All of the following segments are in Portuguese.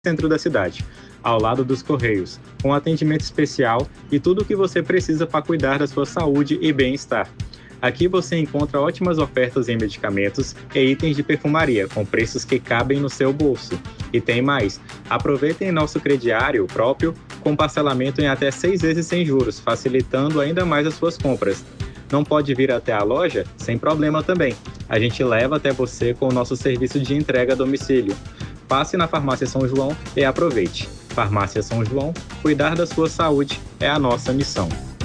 centro da cidade, ao lado dos Correios, com atendimento especial e tudo o que você precisa para cuidar da sua saúde e bem-estar. Aqui você encontra ótimas ofertas em medicamentos e itens de perfumaria, com preços que cabem no seu bolso. E tem mais, aproveitem nosso crediário próprio com parcelamento em até 6 vezes sem juros, facilitando ainda mais as suas compras. Não pode vir até a loja? Sem problema também. A gente leva até você com o nosso serviço de entrega a domicílio. Passe na Farmácia São João e aproveite. Farmácia São João, cuidar da sua saúde é a nossa missão.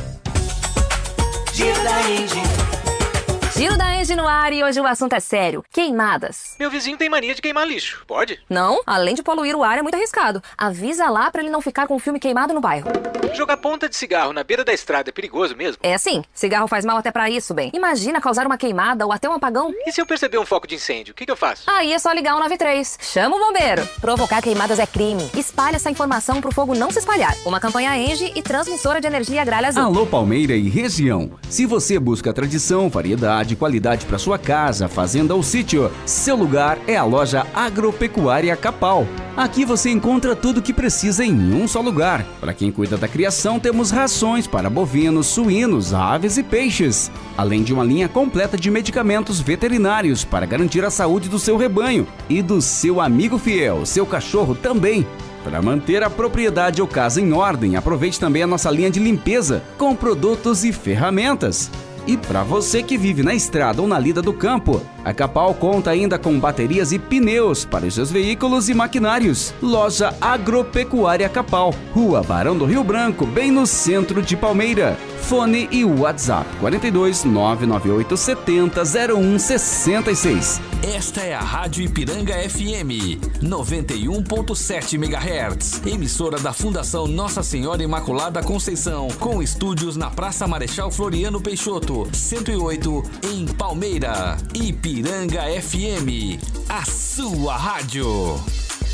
Giro da Engie. Giro da Engie no ar e hoje o assunto é sério. Queimadas. Meu vizinho tem mania de queimar lixo. Pode? Não, além de poluir o ar é muito arriscado. Avisa lá pra ele não ficar com o filme queimado no bairro. Jogar ponta de cigarro na beira da estrada é perigoso mesmo? É sim, cigarro faz mal até pra isso, bem. Imagina causar uma queimada ou até um apagão. E se eu perceber um foco de incêndio, o que eu faço? Aí é só ligar o 93. Chama o bombeiro. Provocar queimadas é crime. Espalhe essa informação pro fogo não se espalhar. Uma campanha Engie e Transmissora de Energia Gralha Azul. Alô Palmeira e região. Se você busca tradição, variedade e qualidade para sua casa, fazenda ou sítio, seu lugar é a loja Agropecuária Capal. Aqui você encontra tudo o que precisa em um só lugar. Para quem cuida da criação, temos rações para bovinos, suínos, aves e peixes, além de uma linha completa de medicamentos veterinários para garantir a saúde do seu rebanho e do seu amigo fiel, seu cachorro também. Para manter a propriedade ou casa em ordem, aproveite também a nossa linha de limpeza com produtos e ferramentas. E para você que vive na estrada ou na lida do campo, a Capal conta ainda com baterias e pneus para os seus veículos e maquinários. Loja Agropecuária Capal, Rua Barão do Rio Branco, bem no centro de Palmeira. Fone e WhatsApp 42 998 70 01 66. Esta é a Rádio Ipiranga FM 91.7 MHz, emissora da Fundação Nossa Senhora Imaculada Conceição, com estúdios na Praça Marechal Floriano Peixoto, 108 em Palmeira. Ipiranga FM, a sua rádio.